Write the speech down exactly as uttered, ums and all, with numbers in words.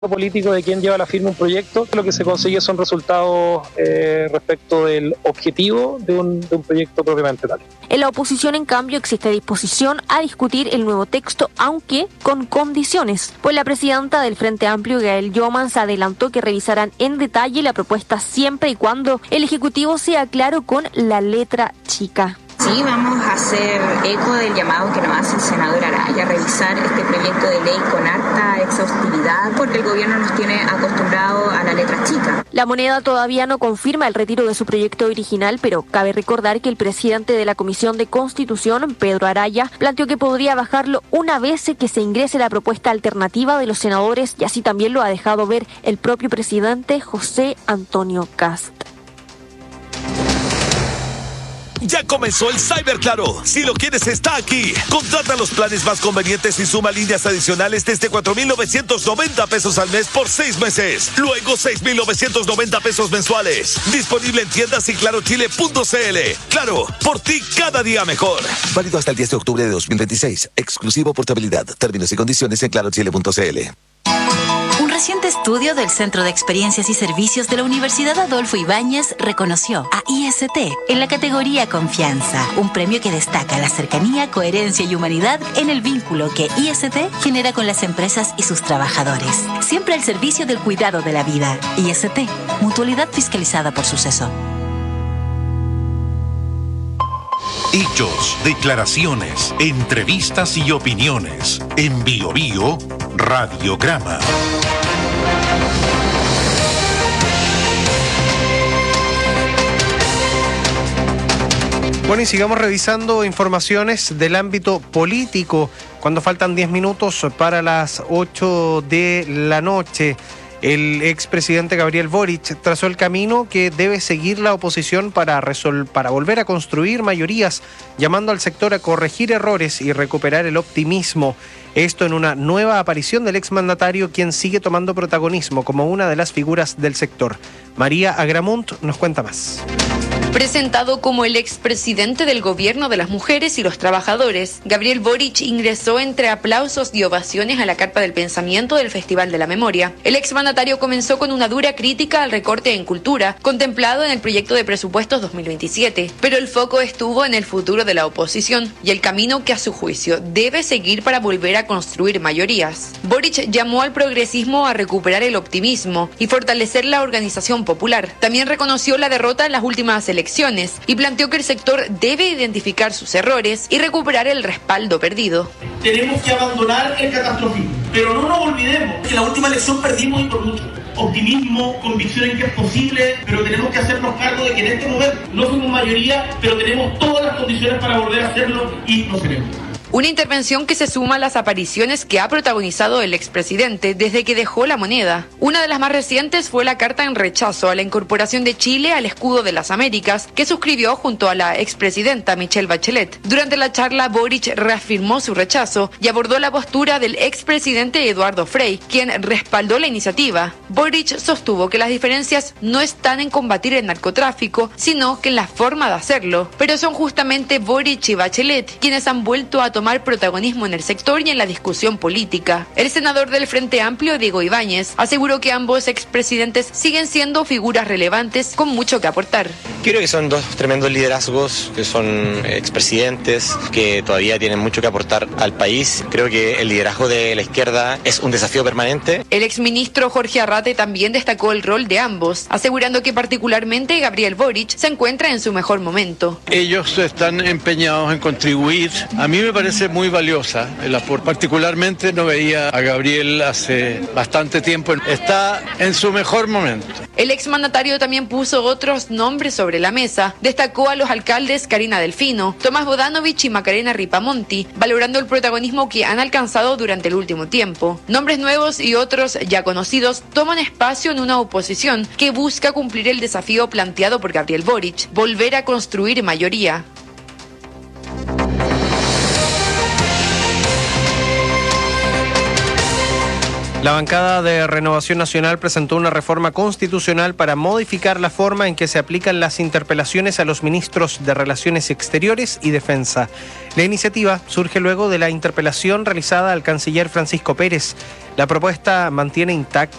político de quien lleva la firma un proyecto, lo que se consigue son resultados eh, respecto del objetivo de un, de un proyecto propiamente tal. En la oposición, en cambio, existe disposición a discutir el nuevo texto, aunque con condiciones. Pues la presidenta del Frente Amplio, Gael Jomans, adelantó que revisarán en detalle la propuesta siempre y cuando el Ejecutivo sea claro con la letra chica. Sí, vamos a hacer eco del llamado que nos hace el senador Araya a revisar este proyecto de ley con harta exhaustividad, porque el gobierno nos tiene acostumbrados a la letra chica. La Moneda todavía no confirma el retiro de su proyecto original, pero cabe recordar que el presidente de la Comisión de Constitución, Pedro Araya, planteó que podría bajarlo una vez que se ingrese la propuesta alternativa de los senadores, y así también lo ha dejado ver el propio presidente José Antonio Kast. Ya comenzó el Cyber Claro. Si lo quieres, está aquí. Contrata los planes más convenientes y suma líneas adicionales desde cuatro mil novecientos noventa pesos al mes por seis meses. Luego seis mil novecientos noventa pesos mensuales. Disponible en tiendas y claro chile punto c l. Claro, por ti cada día mejor. Válido hasta el diez de octubre de dos mil veintiséis. Exclusivo portabilidad. Términos y condiciones en claro chile punto c l. Un reciente estudio del Centro de Experiencias y Servicios de la Universidad Adolfo Ibáñez reconoció a I S T en la categoría Confianza, un premio que destaca la cercanía, coherencia y humanidad en el vínculo que I S T genera con las empresas y sus trabajadores. Siempre al servicio del cuidado de la vida. I S T, mutualidad fiscalizada por Suceso. Hechos, declaraciones, entrevistas y opiniones. En Bio Bio, Radiograma. Bueno, y sigamos revisando informaciones del ámbito político cuando faltan diez minutos para las ocho de la noche. El expresidente Gabriel Boric trazó el camino que debe seguir la oposición para, resol- para volver a construir mayorías, llamando al sector a corregir errores y recuperar el optimismo. Esto en una nueva aparición del exmandatario, quien sigue tomando protagonismo como una de las figuras del sector. María Agramunt nos cuenta más. Presentado como el expresidente del Gobierno de las Mujeres y los Trabajadores, Gabriel Boric ingresó entre aplausos y ovaciones a la carpa del pensamiento del Festival de la Memoria. El exmandatario comenzó con una dura crítica al recorte en cultura, contemplado en el proyecto de presupuestos dos mil veintisiete, pero el foco estuvo en el futuro de la oposición y el camino que a su juicio debe seguir para volver a construir mayorías. Boric llamó al progresismo a recuperar el optimismo y fortalecer la organización popular. También reconoció la derrota en las últimas elecciones y planteó que el sector debe identificar sus errores y recuperar el respaldo perdido. Tenemos que abandonar el catastrofismo, pero no nos olvidemos que la última elección perdimos y por mucho. Optimismo, convicción en que es posible, pero tenemos que hacernos cargo de que en este momento no somos mayoría, pero tenemos todas las condiciones para volver a hacerlo y lo seremos. Una intervención que se suma a las apariciones que ha protagonizado el expresidente desde que dejó la moneda. Una de las más recientes fue la carta en rechazo a la incorporación de Chile al escudo de las Américas, que suscribió junto a la expresidenta Michelle Bachelet. Durante la charla, Boric reafirmó su rechazo y abordó la postura del expresidente Eduardo Frei, quien respaldó la iniciativa. Boric sostuvo que las diferencias no están en combatir el narcotráfico, sino que en la forma de hacerlo. Pero son justamente Boric y Bachelet quienes han vuelto a tomar tomar protagonismo en el sector y en la discusión política. El senador del Frente Amplio, Diego Ibáñez, aseguró que ambos expresidentes siguen siendo figuras relevantes con mucho que aportar. Creo que son dos tremendos liderazgos, que son expresidentes, que todavía tienen mucho que aportar al país. Creo que el liderazgo de la izquierda es un desafío permanente. El exministro Jorge Arrate también destacó el rol de ambos, asegurando que particularmente Gabriel Boric se encuentra en su mejor momento. Ellos están empeñados en contribuir. A mí me parece muy valiosa el aporte. Particularmente no veía a Gabriel hace bastante tiempo. Está en su mejor momento. El exmandatario también puso otros nombres sobre la mesa. Destacó a los alcaldes Karina Delfino, Tomás Bodanovich y Macarena Ripamonti, valorando el protagonismo que han alcanzado durante el último tiempo. Nombres nuevos y otros ya conocidos toman espacio en una oposición que busca cumplir el desafío planteado por Gabriel Boric, volver a construir mayoría. La bancada de Renovación Nacional presentó una reforma constitucional para modificar la forma en que se aplican las interpelaciones a los ministros de Relaciones Exteriores y Defensa. La iniciativa surge luego de la interpelación realizada al canciller Francisco Pérez. La propuesta mantiene intacta